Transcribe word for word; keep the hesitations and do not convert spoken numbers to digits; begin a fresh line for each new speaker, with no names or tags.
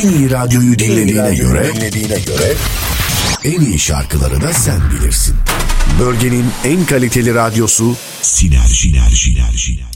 En iyi radyoyu dinlediğine göre, dinlediğine göre en iyi şarkıları da sen bilirsin. Bölgenin en kaliteli radyosu Sinerji. Sinerji.